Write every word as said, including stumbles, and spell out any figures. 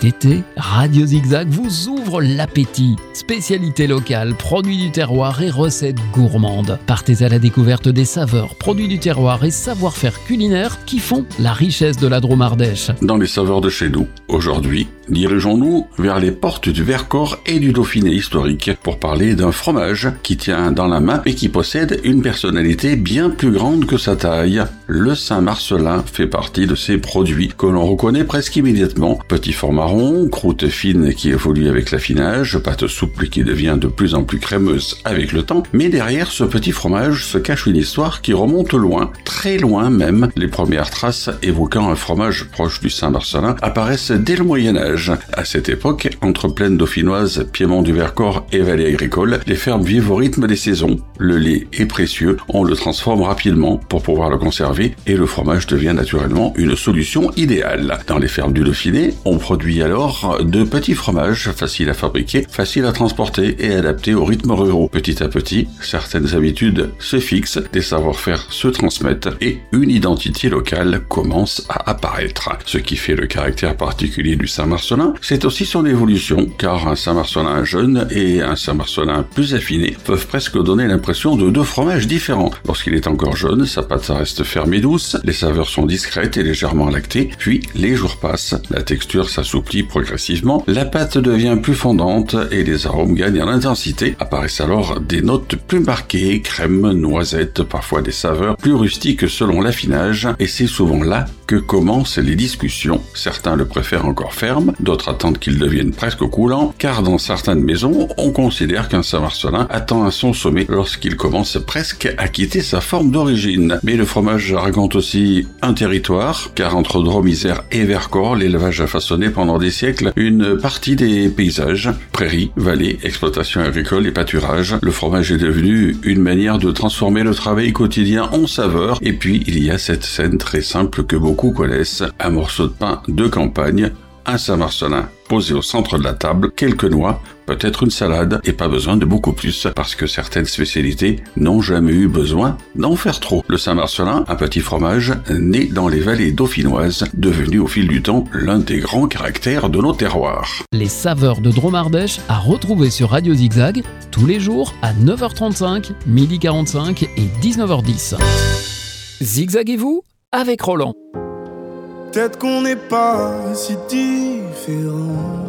Cet été, Radio Zigzag vous ouvre l'appétit. Spécialités locales, produits du terroir et recettes gourmandes. Partez à la découverte des saveurs, produits du terroir et savoir-faire culinaire qui font la richesse de la Drôme Ardèche. Dans les saveurs de chez nous, aujourd'hui, dirigeons-nous vers les portes du Vercors et du Dauphiné historique pour parler d'un fromage qui tient dans la main et qui possède une personnalité bien plus grande que sa taille. Le Saint-Marcellin fait partie de ces produits que l'on reconnaît presque immédiatement. Petit format rond, croûte fine qui évolue avec l'affinage, pâte souple qui devient de plus en plus crémeuse avec le temps. Mais derrière ce petit fromage se cache une histoire qui remonte loin, très loin même. Les premières traces évoquant un fromage proche du Saint-Marcellin apparaissent dès le Moyen-Âge. À cette époque, entre plaines dauphinoises, piémont du Vercors et vallées agricoles, les fermes vivent au rythme des saisons. Le lait est précieux, on le transforme rapidement pour pouvoir le conserver et le fromage devient naturellement une solution idéale. Dans les fermes du Dauphiné, on produit alors de petits fromages faciles à fabriquer, faciles à transporter et adaptés aux rythmes ruraux. Petit à petit, certaines habitudes se fixent, des savoir-faire se transmettent et une identité locale commence à apparaître. Ce qui fait le caractère particulier du Saint-Marcellin, c'est aussi son évolution, car un Saint-Marcellin jeune et un Saint-Marcellin plus affiné peuvent presque donner l'impression de deux fromages différents. Lorsqu'il est encore jeune, sa pâte reste ferme et douce, les saveurs sont discrètes et légèrement lactées, puis les jours passent, la texture s'assouplit progressivement, la pâte devient plus fondante et les arômes gagnent en intensité. Apparaissent alors des notes plus marquées, crème, noisette, parfois des saveurs plus rustiques selon l'affinage, et c'est souvent là que commencent les discussions. Certains le préfèrent encore ferme, d'autres attendent qu'il devienne presque coulant, car dans certaines maisons, on considère qu'un Saint-Marcellin atteint à son sommet lorsqu'il commence presque à quitter sa forme d'origine. Mais le fromage raconte aussi un territoire, car entre Drôme-Isère et Vercors, l'élevage a façonné pendant des siècles une partie des paysages, prairies, vallées, exploitations agricoles et pâturages. Le fromage est devenu une manière de transformer le travail quotidien en saveur, et puis il y a cette scène très simple que beaucoup connaissent, un morceau de pain de campagne, un Saint-Marcellin posé au centre de la table, quelques noix, peut-être une salade, et pas besoin de beaucoup plus, parce que certaines spécialités n'ont jamais eu besoin d'en faire trop. Le Saint-Marcellin, un petit fromage né dans les vallées dauphinoises, devenu au fil du temps l'un des grands caractères de nos terroirs. Les saveurs de Drôme Ardèche à retrouver sur Radio Zigzag tous les jours à neuf heures trente-cinq, midi quarante-cinq et dix-neuf heures dix. Zigzaguez-vous avec Roland. Peut-être qu'on n'est pas si différents.